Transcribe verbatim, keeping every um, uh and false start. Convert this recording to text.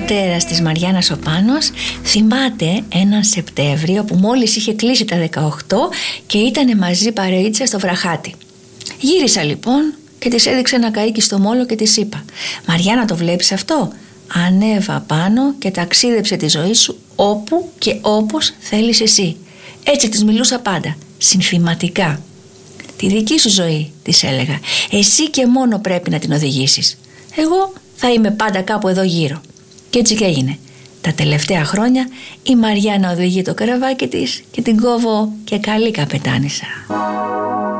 πατέρας της Μαριάννας ο Πάνος θυμάται έναν Σεπτέμβριο που μόλις είχε κλείσει τα δεκαοκτώ και ήτανε μαζί παρεΐτσα στο Βραχάτι. Γύρισα λοιπόν και της έδειξε ένα καΐκι στο μόλο και της είπα: «Μαριάννα, το βλέπεις αυτό? Ανέβα πάνω και ταξίδεψε τη ζωή σου όπου και όπως θέλεις εσύ». Έτσι της μιλούσα πάντα, συνθηματικά. «Τη δική σου ζωή», της έλεγα, «εσύ και μόνο πρέπει να την οδηγήσεις. Εγώ θα είμαι πάντα κάπου εδώ γύρω». Και έτσι και έγινε. Τα τελευταία χρόνια η Μαριάννα οδηγεί το καραβάκι της και την κόβω και καλή καπετάνισσα.